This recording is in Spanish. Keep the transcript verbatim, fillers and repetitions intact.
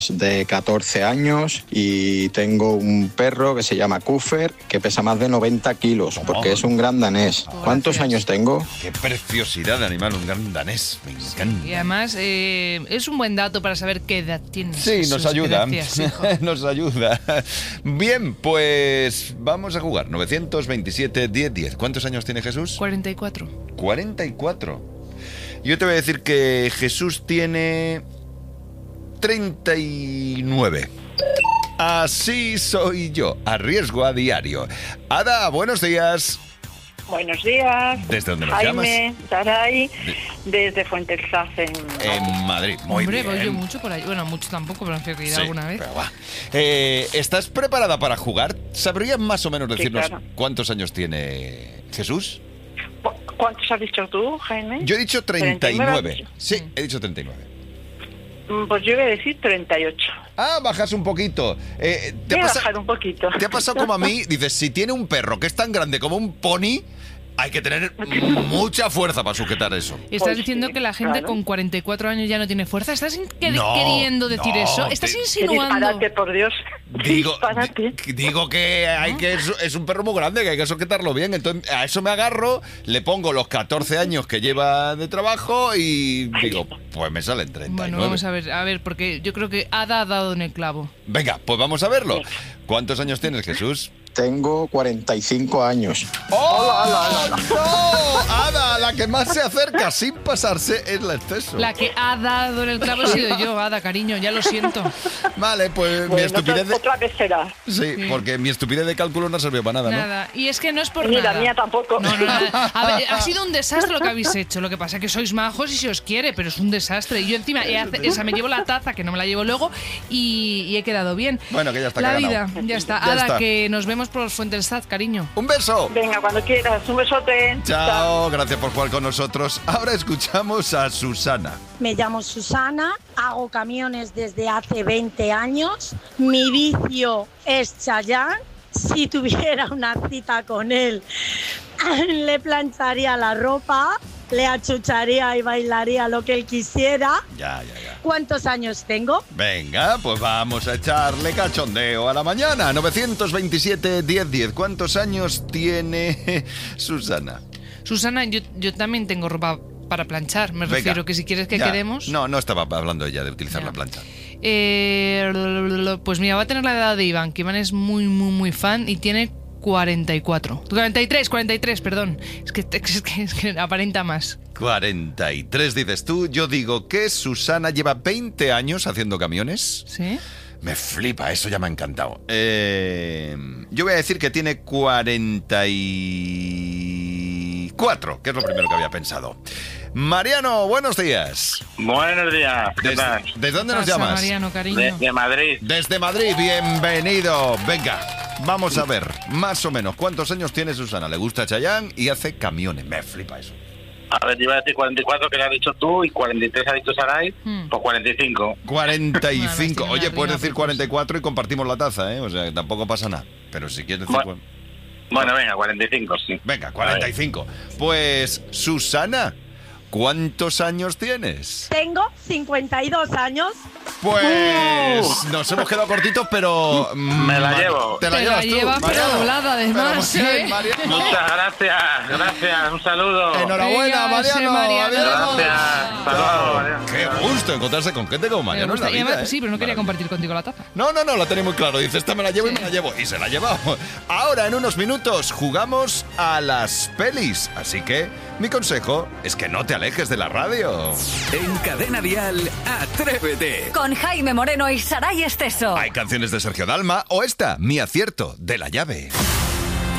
de catorce años y tengo un perro que se llama Cooper que pesa más de noventa kilos porque oh. es un gran danés. ¿Cuántos Gracias. años tengo? Qué preciosidad de animal, un gran danés. Me encanta. Sí, y además eh, es un buen dato para saber qué edad tienes. Sí, nos ayuda. Nos ayuda. Bien, pues vamos a jugar. novecientos veintisiete, diez, diez. ¿Cuántos años tiene Jesús? cuarenta y cuatro. cuarenta y cuatro. Yo te voy a decir que Jesús tiene treinta y nueve. Así soy yo, a riesgo a diario. Ada, buenos días. Buenos días. ¿Desde dónde nos Jaime, llamas? Saray, desde Fuentesaz en... en Madrid. Muy Hombre, bien. voy yo mucho por ahí. Bueno, mucho tampoco, pero he ido sí, alguna vez. Pero va. Eh, ¿Estás preparada para jugar? ¿Sabrías más o menos decirnos sí, claro. cuántos años tiene Jesús? ¿Cuántos has dicho tú, Jaime? Yo he dicho treinta y nueve. Sí, he dicho treinta y nueve. Pues yo voy a decir treinta y ocho. Ah, bajas un poquito. Eh, ¿te voy a pasa, bajar un poquito. ¿Te ha pasado como a mí? Dices, si tiene un perro que es tan grande como un pony, hay que tener mucha fuerza para sujetar eso. ¿Estás pues diciendo sí, que la gente claro. con cuarenta y cuatro años ya no tiene fuerza? ¿Estás que- no, queriendo decir no, eso? ¿Estás te... insinuando? Disparate, por Dios. Digo, di- digo que hay que es, es un perro muy grande, que hay que sujetarlo bien. Entonces a eso me agarro, le pongo los catorce años que lleva de trabajo y digo, pues me salen treinta y nueve. Bueno, vamos a ver, a ver, porque yo creo que Ada ha dado en el clavo. Venga, pues vamos a verlo. ¿Cuántos años tienes, Jesús? Tengo cuarenta y cinco años. ¡Oh! ¡No! Ada, la que más se acerca sin pasarse es la exceso. La que ha dado en el clavo he sido yo, Ada, cariño, ya lo siento. Vale, pues bueno, mi estupidez de... otra vez será. Sí, sí, porque mi estupidez de cálculo no sirvió para nada, ¿no? Nada, y es que no es por Ni nada. la mía tampoco. No, no, nada. A ver, ha sido un desastre lo que habéis hecho. Lo que pasa es que sois majos y se os quiere, pero es un desastre. Y yo encima, he hace, esa, me llevo la taza, que no me la llevo luego, y, y he quedado bien. Bueno, que ya está La ganado. vida, ya está. Ya Ada, está. que nos vemos por Fuentesaz, cariño. ¡Un beso! Venga, cuando quieras. Un besote. Chao, Chao, gracias por jugar con nosotros. Ahora escuchamos a Susana. Me llamo Susana, hago camiones desde hace veinte años. Mi vicio es Chayanne. Si tuviera una cita con él, le plancharía la ropa, le achucharía y bailaría lo que él quisiera. Ya, ya, ya. ¿Cuántos años tengo? Venga, pues vamos a echarle cachondeo a la mañana. novecientos veintisiete, diez, diez. ¿Cuántos años tiene Susana? Susana, yo, yo también tengo ropa para planchar. Me Venga, refiero que si quieres que ya. quedemos... No, no estaba hablando ella de utilizar ya. la plancha. Eh, pues mira, va a tener la edad de Iván, que Iván es muy, muy, muy fan y tiene cuarenta y cuatro. cuarenta y tres, cuarenta y tres, perdón. Es que, es que, es que aparenta más. cuarenta y tres dices tú. Yo digo que Susana lleva veinte años haciendo camiones. ¿Sí? Me flipa, eso ya me ha encantado. Eh, yo voy a decir que tiene cuarenta y cuatro, que es lo primero que había pensado. Mariano, buenos días. Buenos días. ¿Qué ¿Desde, tal? ¿desde dónde nos pasa, llamas? Mariano, cariño? De, de Madrid. Desde Madrid, bienvenido. Venga, vamos a ver, más o menos, ¿cuántos años tiene Susana? Le gusta Chayanne y hace camiones. Me flipa eso. A ver, iba a decir cuarenta y cuatro que le has dicho tú y cuarenta y tres ha dicho Saray, hmm. pues cuarenta y cinco. cuarenta y cinco. Bueno, Oye, arriba, puedes decir pues. cuarenta y cuatro y compartimos la taza, ¿eh? O sea, que tampoco pasa nada. Pero si quieres decir... Bueno, bueno venga, cuarenta y cinco, sí. Venga, cuarenta y cinco. Pues, Susana, ¿cuántos años tienes? Tengo cincuenta y dos años. Pues nos hemos quedado cortitos, pero... Me la llevo. Te la Te llevas la tú, llevas, pero Mariano. doblada, además, Pero, ¿eh? Mariano. Muchas gracias, gracias, un saludo. Enhorabuena, Venga, Mariano. ese Mariano. Adiós. Gracias, hasta luego, Mariano. Qué gusto encontrarse con gente como Mariano en la Y además, vida, ¿eh? sí, pero no quería Maravilla. compartir contigo la taza. No, no, no, lo tenía muy claro. Dice, esta me la llevo y me la llevo. Y se la ha llevado. Ahora, en unos minutos, jugamos a las pelis. Así que, mi consejo es que no te alejes de la radio. En Cadena Dial, Atrévete. Con Jaime Moreno y Saray Esteso. Hay canciones de Sergio Dalma o esta, Mi acierto, de La Llave.